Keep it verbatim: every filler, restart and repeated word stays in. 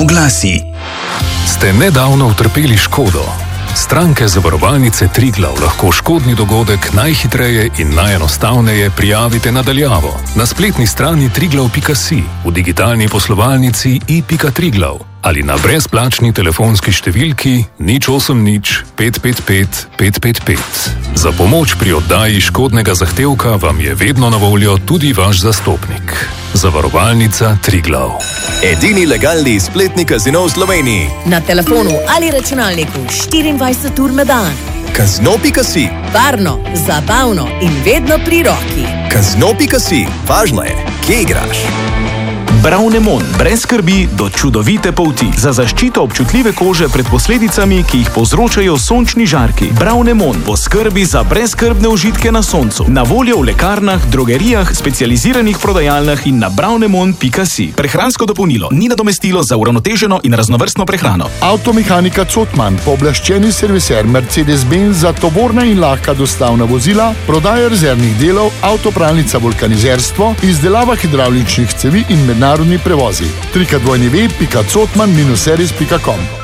Oglasi. Ste nedavno utrpeli škodo? Stranke Zavarovalnice Triglav lahko škodni dogodek najhitreje in najenostavneje prijavite na daljavo na spletni strani triglav pika si, v digitalni poslovalnici i pika triglav ali na brezplačni telefonski številki nič osem nič pet pet pet pet pet pet. Za pomoč pri oddaji škodnega zahtevka vam je vedno na voljo tudi vaš zastopnik. Zavarovalnica Triglav. Edini legalni spletni kazino v Sloveniji. Na telefonu ali računalniku štiriindvajset ur na dan. Kazino pika si. Varno, zabavno in vedno pri roki. Kazino pika si. Važno je, kje igraš. Bravnemon, brez skrbi do čudovite polti. Za zaščito občutljive kože pred posledicami, ki jih povzročajo sončni žarki. Bravnemon bo skrbi za brezskrbne užitke na soncu. Na voljo v lekarnah, drogerijah, specializiranih prodajalnah in na bravnemon pika si. Prehransko dopolnilo ni nadomestilo za uravnoteženo in raznovrstno prehrano. Avtomehanika Cotman, pooblaščeni serviser Mercedes-Benz za tovorna in lahka dostavna vozila, prodaja rezervnih delov, avtopralnica vulkanizerstvo, izdelava hidravličnih cevi in mednarodnih narodni prevozi. tri k w pika cotman dash servis pika com